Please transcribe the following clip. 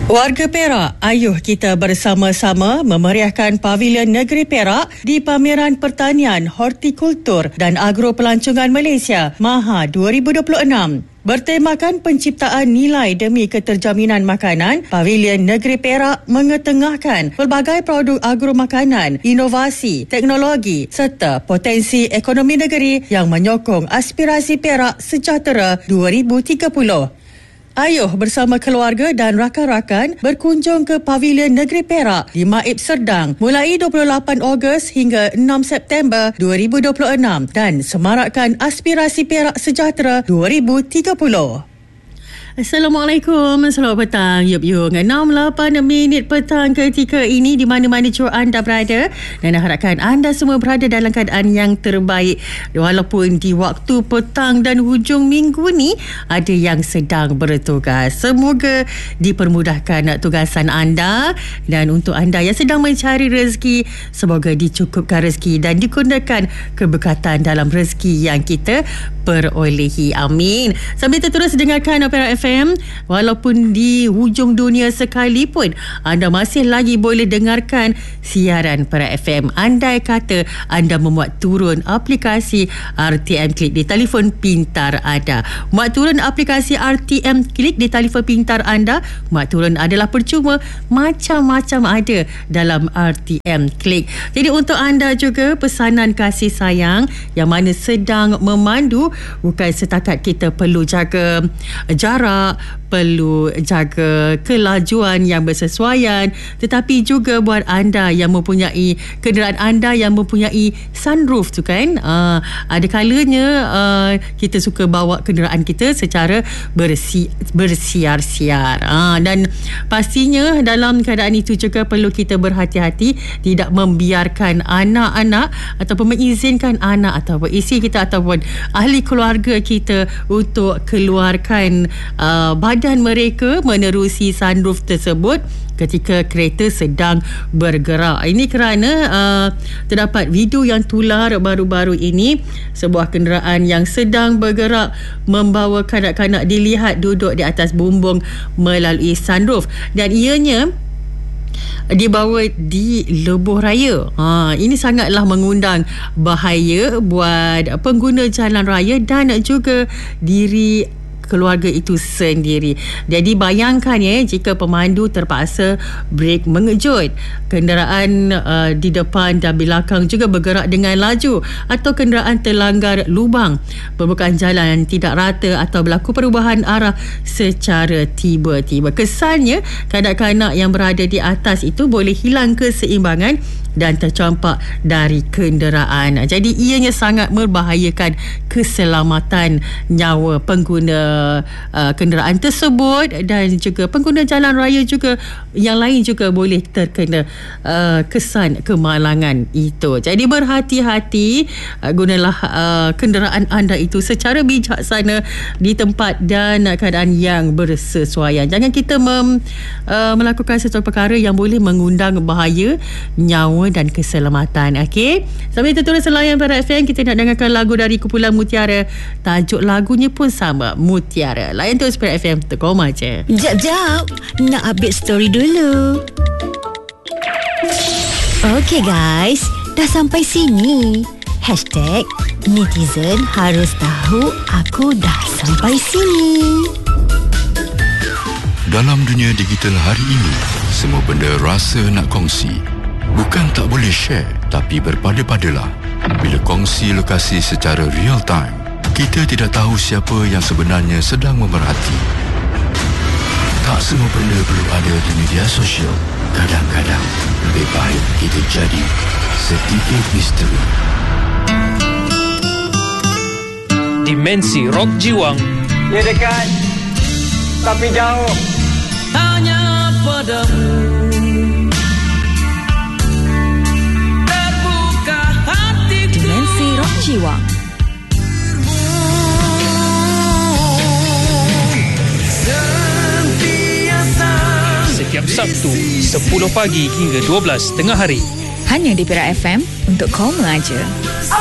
Warga Perak, ayuh kita bersama-sama memeriahkan Pavilion Negeri Perak di Pameran Pertanian, Hortikultur dan Agropelancongan Malaysia, MAHA 2026. Bertemakan penciptaan nilai demi keterjaminan makanan, Pavilion Negeri Perak mengetengahkan pelbagai produk agromakanan, inovasi, teknologi serta potensi ekonomi negeri yang menyokong aspirasi Perak Sejahtera 2030. Ayuh bersama keluarga dan rakan-rakan berkunjung ke Pavilion Negeri Perak di Maib Serdang mulai 28 Ogos hingga 6 September 2026 dan semarakkan aspirasi Perak Sejahtera 2030. Assalamualaikum, selamat petang. Yup, 6-8 minit petang ketika ini di mana-mana jua anda berada, dan harapkan anda semua berada dalam keadaan yang terbaik. Walaupun di waktu petang dan hujung minggu ni ada yang sedang bertugas. Semoga dipermudahkan tugasan anda, dan untuk anda yang sedang mencari rezeki, semoga dicukupkan rezeki dan dikurniakan keberkatan dalam rezeki yang kita perolehi. Amin. Sambil terus dengarkan Perak FM, walaupun di hujung dunia sekalipun, anda masih lagi boleh dengarkan siaran Perak FM. Andai kata anda memuat turun aplikasi RTM Klik di telefon pintar anda. Muat turun aplikasi RTM Klik di telefon pintar anda, muat turun adalah percuma, macam-macam ada dalam RTM Klik. Jadi untuk anda juga, pesanan kasih sayang yang mana sedang memandu, bukan setakat kita perlu jaga jarak, perlu jaga kelajuan yang bersesuaian, tetapi juga buat anda yang mempunyai kenderaan anda yang mempunyai sunroof tu kan, ada kalanya kita suka bawa kenderaan kita secara bersiar-siar, dan pastinya dalam keadaan itu juga perlu kita berhati-hati tidak membiarkan anak-anak ataupun mengizinkan anak ataupun isteri kita ataupun ahli keluarga kita untuk keluarkan badan mereka menerusi sunroof tersebut ketika kereta sedang bergerak. Ini kerana terdapat video yang tular baru-baru ini, sebuah kenderaan yang sedang bergerak membawa kanak-kanak dilihat duduk di atas bumbung melalui sunroof, dan ianya dibawa di lebuh raya. Ini sangatlah mengundang bahaya buat pengguna jalan raya dan juga diri keluarga itu sendiri. Jadi bayangkan jika pemandu terpaksa brek mengejut, kenderaan di depan dan belakang juga bergerak dengan laju, atau kenderaan terlanggar lubang, permukaan jalan tidak rata atau berlaku perubahan arah secara tiba-tiba. Kesannya kanak-kanak yang berada di atas itu boleh hilang keseimbangan dan tercampak dari kenderaan. Jadi ianya sangat membahayakan keselamatan nyawa pengguna kenderaan tersebut, dan juga pengguna jalan raya juga yang lain juga boleh terkena kesan kemalangan itu. Jadi berhati-hati, gunalah kenderaan anda itu secara bijaksana di tempat dan keadaan yang bersesuaian. Jangan kita melakukan sesuatu perkara yang boleh mengundang bahaya nyawa dan keselamatan. Okey, sambil terus layan Perak FM, kita nak dengarkan lagu dari kumpulan Mutiara. Tajuk lagunya pun sama, Mutiara. Layan terus Perak FM, tekom aja. Jap, nak update story dulu. Okey guys, dah sampai sini. #netizen harus tahu aku dah sampai sini. Dalam dunia digital hari ini, semua benda rasa nak kongsi. Bukan tak boleh share, tapi berpada-padalah. Bila kongsi lokasi secara real time, kita tidak tahu siapa yang sebenarnya sedang memerhati. Tak semua benda perlu ada di media sosial. Kadang-kadang lebih baik kita jadi sedikit misteri. Dimensi Rock Jiwang. Dia dekat, tapi jauh. Hanya padamu terbuka hatiku. Dimensi Rock Jiwang. Setiap Sabtu 10 pagi hingga 12 tengah hari. Hanya di Perak FM, untuk kau mengajar.